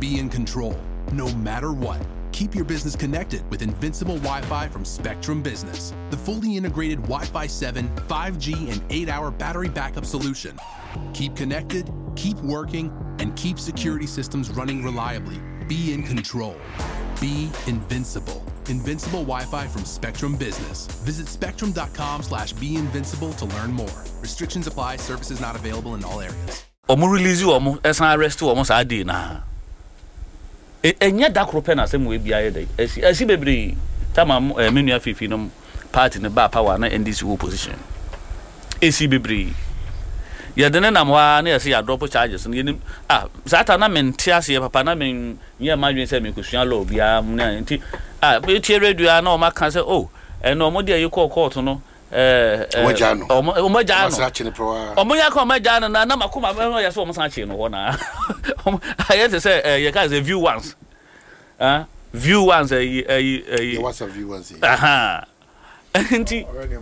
be in control, no matter what. Keep your business connected with Invincible Wi-Fi from Spectrum Business, the fully integrated Wi-Fi 7, 5G, and 8-hour battery backup solution. Keep connected, keep working, and keep security systems running reliably. Be in control. Be invincible. Invincible Wi-Fi from Spectrum Business. Visit spectrum.com/beinvincible to learn more. Restrictions apply. Services not available in all areas. Omo release you omo esan arrest you omo sa dey na. Enya da krope na sem we bia ye dey. Esi bebre tama menu afifi no party ne ba power na NDC opposition. Esi bebre. Ya dene na mwa na yesi ya drop charges no yenim sata na mente ase papa na men ye madwen se me kosua law bia na nti be tie radio na o maka se oh no mo dey call court no omojano omonya ko omojano na makoma me yesi o mo san che no ho na ayete se ye ka se view once view once what's a view once aha nti